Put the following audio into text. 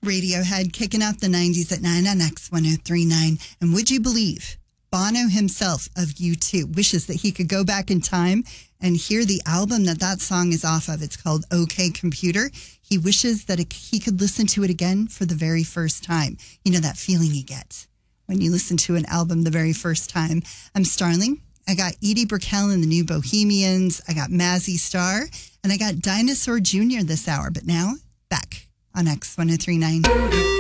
Radiohead kicking out the 90s at 9 on X1039. And would you believe Bono himself of U2 wishes that he could go back in time and hear the album that song is off of. It's called OK Computer. He wishes that he could listen to it again for the very first time. You know, that feeling you get when you listen to an album the very first time. I'm Starling. I got Edie Brickell and the New Bohemians. I got Mazzy Star. And I got Dinosaur Jr. this hour. But now, back on X1039.